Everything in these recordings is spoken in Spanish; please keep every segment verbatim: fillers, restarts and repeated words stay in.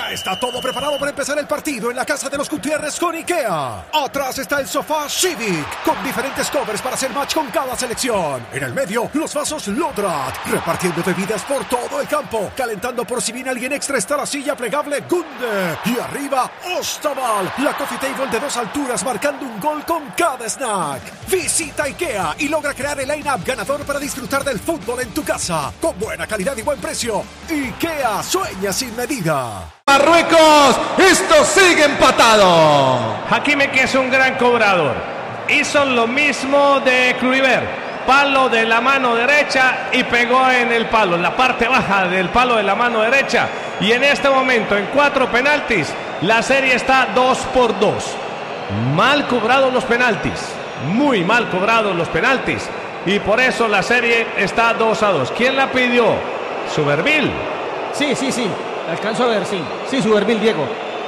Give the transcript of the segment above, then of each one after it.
Ya está todo preparado para empezar el partido en la casa de los Gutiérrez con IKEA. Atrás está el sofá Civic, con diferentes covers para hacer match con cada selección. En el medio, los vasos Lodrat, repartiendo bebidas por todo el campo. Calentando por si viene alguien extra está la silla plegable Gunde. Y arriba, Ostaval, la coffee table de dos alturas marcando un gol con cada snack. Visita IKEA y logra crear el line-up ganador para disfrutar del fútbol en tu casa. Con buena calidad y buen precio. IKEA, sueña sin medida. Marruecos, esto sigue empatado. Hakimi, que es un gran cobrador, hizo lo mismo de Kluivert, palo de la mano derecha y pegó en el palo, en la parte baja del palo de la mano derecha. Y en este momento, en cuatro penaltis, la serie está dos por dos. Mal cobrados los penaltis, muy mal cobrados los penaltis, y por eso la serie está dos a dos. ¿Quién la pidió? Suberville. Sí, sí, sí. Alcanzo a ver, sí. Sí, Suberville, Diego.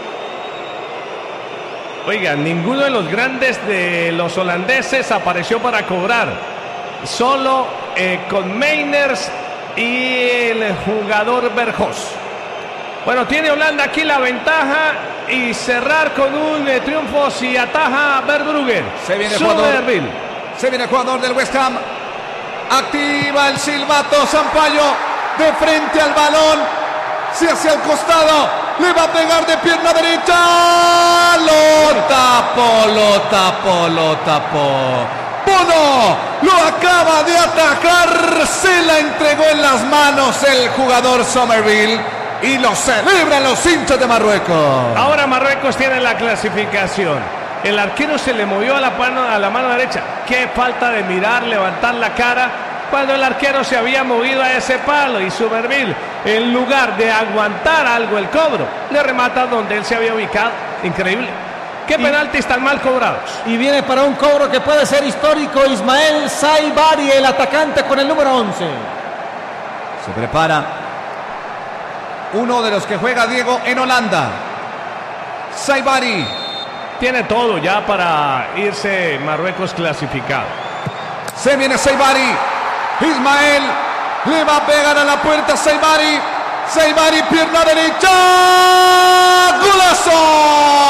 Oigan, ninguno de los grandes de los holandeses apareció para cobrar. Solo eh, con Meiners y el jugador Bergos. Bueno, tiene Holanda aquí la ventaja y cerrar con un eh, triunfo si ataja Verbruggen. Se viene el jugador, se viene el jugador del West Ham. Activa el silbato Sampaio de frente al balón. Se hacia el costado, le va a pegar de pierna derecha. Lo tapó, lo tapó, lo tapó. Bono lo acaba de atajar. Se la entregó en las manos el jugador Somerville. Y lo celebran los hinchas de Marruecos. Ahora Marruecos tiene la clasificación. El arquero se le movió a la mano, a la mano derecha. Qué falta de mirar, levantar la cara, cuando el arquero se había movido a ese palo. Y Suberville, en lugar de aguantar algo el cobro, le remata donde él se había ubicado. Increíble. Qué y, penaltis tan mal cobrados. Y viene para un cobro que puede ser histórico Ismael Saibari, el atacante con el número once. Se prepara uno de los que juega, Diego, en Holanda. Saibari. Tiene todo ya para irse Marruecos clasificado. Se viene Saibari. Ismael le va a pegar a la puerta. Saibari. Saibari, pierna derecha. ¡Golazo!